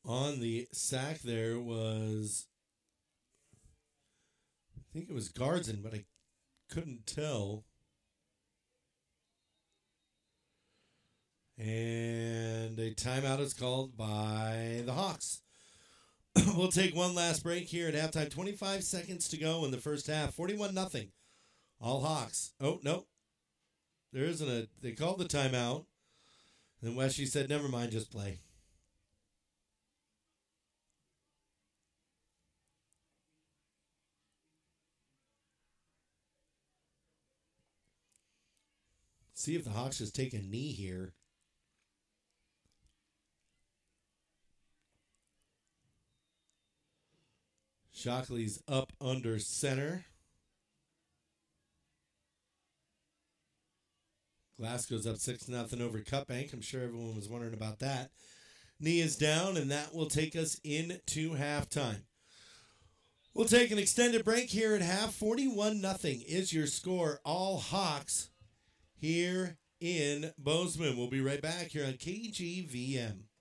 On the sack there was, I think it was Gardzin, but I couldn't tell. And a timeout is called by the Hawks. We'll take one last break here at halftime. 25 seconds to go in the first half. 41-0. All Hawks. Oh, no. There isn't a... They called the timeout. And Weshy said, never mind, just play. See if the Hawks just take a knee here. Shockley's up under center. Glasgow's up 6-0 over Cutbank. I'm sure everyone was wondering about that. Knee is down, and that will take us into halftime. We'll take an extended break here at half. 41-0 is your score. All Hawks here in Bozeman. We'll be right back here on KGVM.